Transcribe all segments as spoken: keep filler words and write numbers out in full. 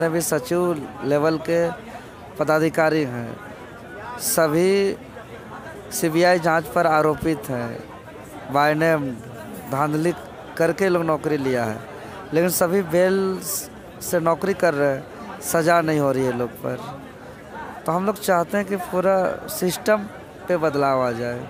भी सचिव लेवल के पदाधिकारी हैं, सभी सीबीआई जांच पर आरोपित हैं। बाय ने धांधली करके लोग नौकरी लिया है, लेकिन सभी बेल से नौकरी कर रहे हैं, सज़ा नहीं हो रही है लोग पर। तो हम लोग चाहते हैं कि पूरा सिस्टम पे बदलाव आ जाए।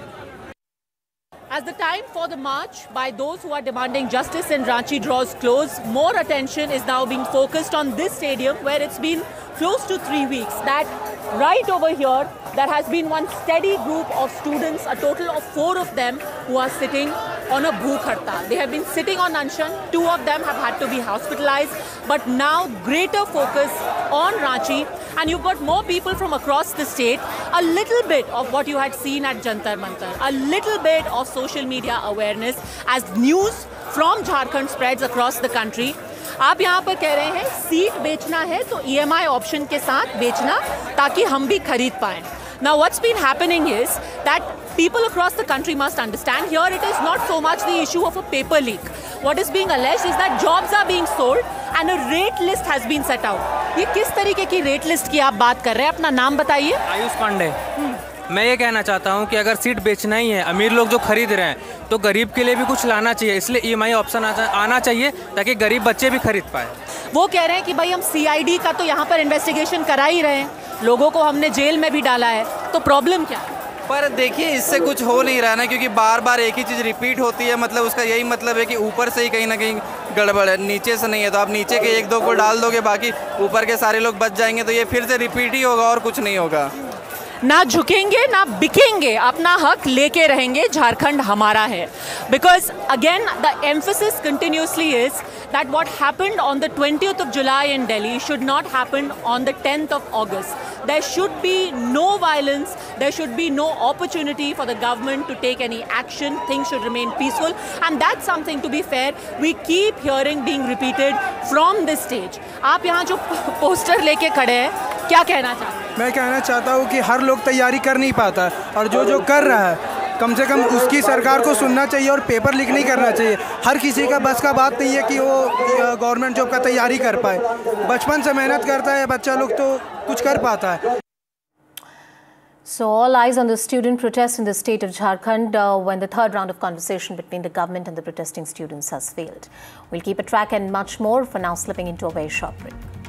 As the time for the march by those who are demanding justice in Ranchi draws close, more attention is now being focused on this stadium where it's been close to three weeks. That right over here, there has been one steady group of students, a total of four of them who are sitting on a bhook hartal. They have been sitting on Anshan. Two of them have had to be hospitalized, but now greater focus on Ranchi, and you've got more people from across the state. A little bit of what you had seen at Jantar Mantar, a little bit of social media awareness as news from Jharkhand spreads across the country. आप यहाँ पर कह रहे हैं seat बेचना है तो E M आई option के साथ बेचना ताकि हम भी खरीद पाएं. Now what's been happening is that people across the country must understand here it is not so much the issue of a paper leak. What is being alleged is that jobs are being sold and a rate list has been set out. ये किस तरीके की rate list की आप बात कर रहे हैं? अपना नाम बताइए. आयुष पांडे. मैं ये कहना चाहता हूँ कि अगर सीट बेचना ही है, अमीर लोग जो खरीद रहे हैं तो गरीब के लिए भी कुछ लाना चाहिए, इसलिए ई एम आई ऑप्शन आना चाहिए ताकि गरीब बच्चे भी खरीद पाए. वो कह रहे हैं कि भाई हम सी आई डी का तो यहाँ पर इन्वेस्टिगेशन करा ही रहे हैं, लोगों को हमने जेल में भी डाला है, तो प्रॉब्लम क्या है? पर देखिए इससे कुछ हो नहीं रहा ना, क्योंकि बार बार एक ही चीज़ रिपीट होती है. मतलब उसका यही मतलब है कि ऊपर से ही कहीं ना कहीं गड़बड़ है, नीचे से नहीं है. तो आप नीचे के एक दो को डाल दोगे, बाकी ऊपर के सारे लोग बच जाएंगे, तो ये फिर से रिपीट ही होगा और कुछ नहीं होगा. ना झुकेंगे ना बिकेंगे, अपना हक लेके रहेंगे, झारखंड हमारा है. Because again the emphasis continuously is that what happened on the twentieth of July in Delhi should not happen on the tenth of August. There should be no violence, there should be no opportunity for the government to take any action. Things should remain peaceful, and that's something, to be fair, we keep hearing being repeated from this stage. आप यहाँ जो poster लेके खड़े हैं, क्या कहना चाहते हैं? मैं कहना चाहता हूँ कि हर लोग तैयारी कर नहीं पाता, और जो जो कर रहा है कम से कम उसकी सरकार को सुनना चाहिए और पेपर लीक नहीं करना चाहिए. हर किसी का बस का बात नहीं है कि वो गवर्नमेंट जॉब का तैयारी कर पाए. बचपन से मेहनत करता है बच्चा लोग तो कुछ कर पाता है. So all eyes on the student protest in the state of Jharkhand uh, when the third round of conversation between the government and the protesting students has failed. We'll keep a track and much more. For now, slipping into a very short break.